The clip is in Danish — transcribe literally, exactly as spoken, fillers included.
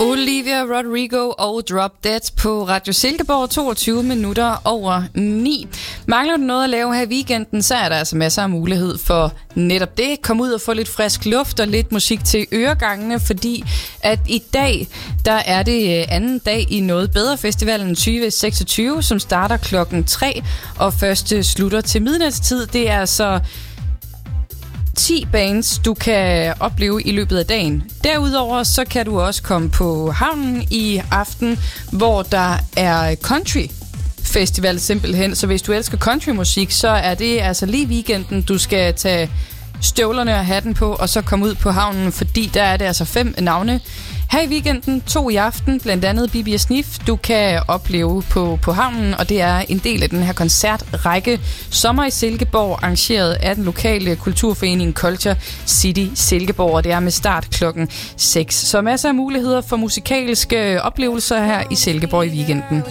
Olivia Rodrigo og Drop Dead på Radio Silkeborg, toogtyve minutter over ni. Mangler du noget at lave her i weekenden, så er der altså masser af mulighed for netop det. Kom ud og få lidt frisk luft og lidt musik til øregangene, fordi at i dag, der er det anden dag i Noget Bedre Festivalen tyve seksogtyve, som starter klokken tre og først slutter til midnatstid. Det er altså ti bands, du kan opleve i løbet af dagen. Derudover så kan du også komme på havnen i aften, hvor der er country festival simpelthen. Så hvis du elsker countrymusik, så er det altså lige weekenden, du skal tage støvlerne og hatten på, og så komme ud på havnen, fordi der er det altså fem navne her i weekenden, to i aften, blandt andet Bibi og Snif, du kan opleve på, på havnen, og det er en del af den her koncertrække Sommer i Silkeborg, arrangeret af den lokale kulturforening Culture City Silkeborg, og det er med start klokken seks. Så masser af muligheder for musikalske oplevelser her i Silkeborg i weekenden.